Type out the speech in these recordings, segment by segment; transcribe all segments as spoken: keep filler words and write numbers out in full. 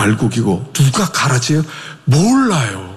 말국이고 누가 가라지예요? 몰라요.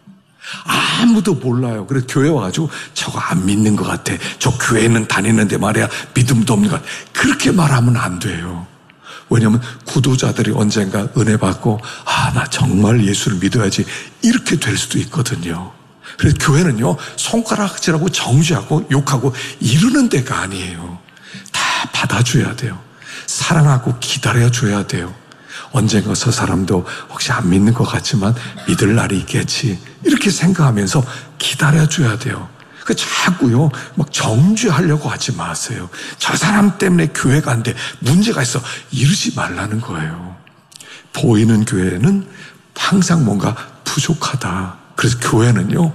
아무도 몰라요. 그래서 교회 와가지고 저거 안 믿는 것 같아. 저 교회는 다니는데 말이야 믿음도 없는 것 같아. 그렇게 말하면 안 돼요. 왜냐하면 구도자들이 언젠가 은혜 받고 아, 나 정말 예수를 믿어야지 이렇게 될 수도 있거든요. 그래서 교회는요 손가락질하고 정죄하고 욕하고 이러는 데가 아니에요. 다 받아줘야 돼요. 사랑하고 기다려줘야 돼요. 언젠가 저 사람도 혹시 안 믿는 것 같지만 믿을 날이 있겠지 이렇게 생각하면서 기다려줘야 돼요. 그 자꾸요 막 정죄하려고 하지 마세요. 저 사람 때문에 교회가 안 돼 문제가 있어 이러지 말라는 거예요. 보이는 교회는 항상 뭔가 부족하다. 그래서 교회는요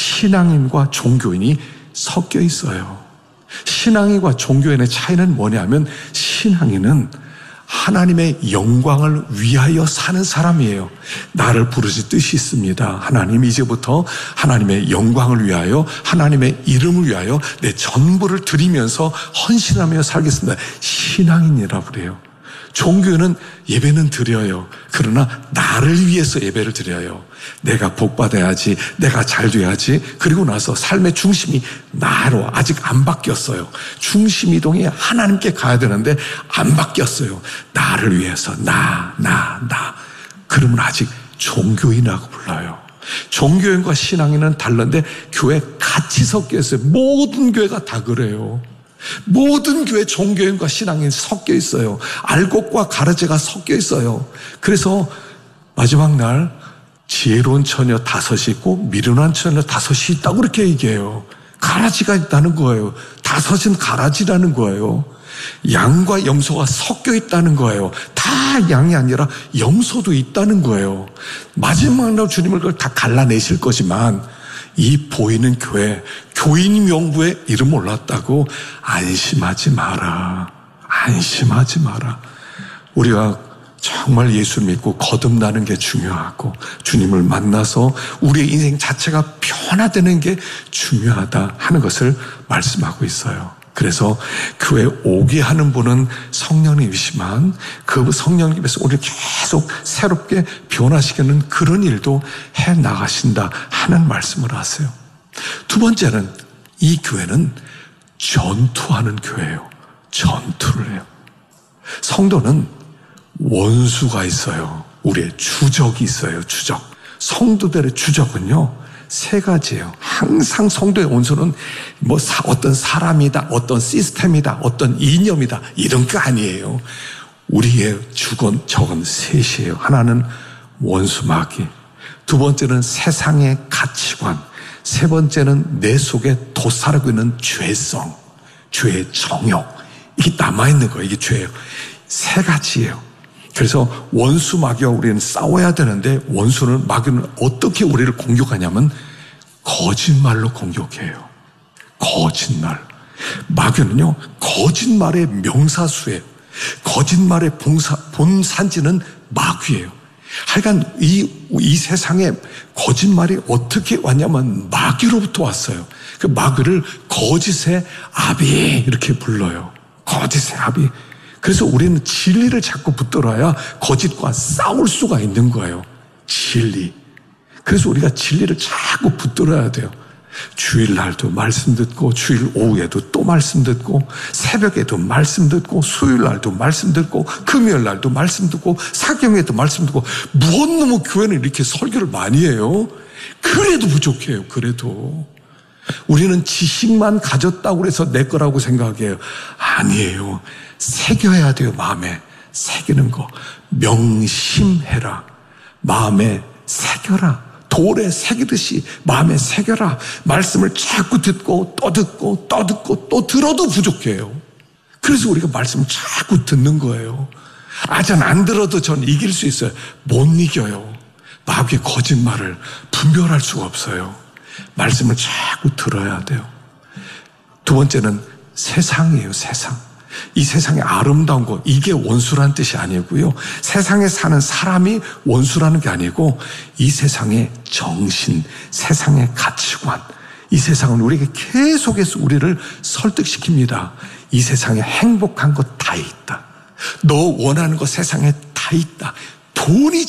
신앙인과 종교인이 섞여 있어요. 신앙인과 종교인의 차이는 뭐냐면 신앙인은 하나님의 영광을 위하여 사는 사람이에요. 나를 부르신 뜻이 있습니다. 하나님 이제부터 하나님의 영광을 위하여 하나님의 이름을 위하여 내 전부를 드리면서 헌신하며 살겠습니다. 신앙인이라고 그래요. 종교는 예배는 드려요. 그러나 나를 위해서 예배를 드려요. 내가 복받아야지, 내가 잘 돼야지. 그리고 나서 삶의 중심이 나로 아직 안 바뀌었어요. 중심 이동이 하나님께 가야 되는데 안 바뀌었어요. 나를 위해서 나, 나, 나. 그러면 아직 종교인이라고 불러요. 종교인과 신앙인은 다른데 교회 같이 섞여 있어요. 모든 교회가 다 그래요. 모든 교회 종교인과 신앙인이 섞여 있어요. 알곡과 가라지가 섞여 있어요. 그래서 마지막 날 지혜로운 처녀 다섯이 있고 미련한 처녀 다섯이 있다고 그렇게 얘기해요. 가라지가 있다는 거예요. 다섯은 가라지라는 거예요. 양과 염소가 섞여 있다는 거예요. 다 양이 아니라 염소도 있다는 거예요. 마지막 날 주님을 그걸 다 갈라내실 거지만 이 보이는 교회, 교인 명부에 이름 올랐다고 안심하지 마라. 안심하지 마라. 우리가 정말 예수 믿고 거듭나는 게 중요하고 주님을 만나서 우리의 인생 자체가 변화되는 게 중요하다 하는 것을 말씀하고 있어요. 그래서 교회 오게 하는 분은 성령님이시만 그 성령님께서 우리를 계속 새롭게 변화시키는 그런 일도 해 나가신다 하는 말씀을 하세요. 두 번째는 이 교회는 전투하는 교회예요. 전투를 해요. 성도는 원수가 있어요. 우리의 주적이 있어요. 주적. 성도들의 주적은요 세 가지예요. 항상 성도의 원수는 뭐 사, 어떤 사람이다, 어떤 시스템이다, 어떤 이념이다 이런 거 아니에요. 우리의 주건 적은 셋이에요. 하나는 원수 마귀, 두 번째는 세상의 가치관, 세 번째는 내 속에 도사르고 있는 죄성, 죄의 정욕. 이게 남아있는 거예요. 이게 죄예요. 세 가지예요. 그래서 원수 마귀와 우리는 싸워야 되는데 원수는 마귀는 어떻게 우리를 공격하냐면 거짓말로 공격해요. 거짓말. 마귀는요 거짓말의 명사수예요. 거짓말의 봉사, 본산지는 마귀예요. 하여간 이, 이 세상에 거짓말이 어떻게 왔냐면 마귀로부터 왔어요. 그 마귀를 거짓의 아비 이렇게 불러요. 거짓의 아비. 그래서 우리는 진리를 자꾸 붙들어야 거짓과 싸울 수가 있는 거예요. 진리. 그래서 우리가 진리를 자꾸 붙들어야 돼요. 주일날도 말씀 듣고 주일 오후에도 또 말씀 듣고 새벽에도 말씀 듣고 수요일날도 말씀 듣고 금요일날도 말씀 듣고 사경에도 말씀 듣고 무엇 너무 교회는 이렇게 설교를 많이 해요. 그래도 부족해요. 그래도 우리는 지식만 가졌다고 해서 내 거라고 생각해요. 아니에요. 새겨야 돼요. 마음에 새기는 거. 명심해라. 마음에 새겨라. 돌에 새기듯이 마음에 새겨라. 말씀을 자꾸 듣고 또 듣고 또 듣고 또 들어도 부족해요. 그래서 우리가 말씀을 자꾸 듣는 거예요. 아, 전 안 들어도 전 이길 수 있어요. 못 이겨요. 마귀의 거짓말을 분별할 수가 없어요. 말씀을 자꾸 들어야 돼요. 두 번째는 세상이에요. 세상. 이 세상의 아름다운 것, 이게 원수라는 뜻이 아니고요. 세상에 사는 사람이 원수라는 게 아니고 이 세상의 정신, 세상의 가치관, 이 세상은 우리에게 계속해서 우리를 설득시킵니다. 이 세상에 행복한 것 다 있다. 너 원하는 것 세상에 다 있다. 돈이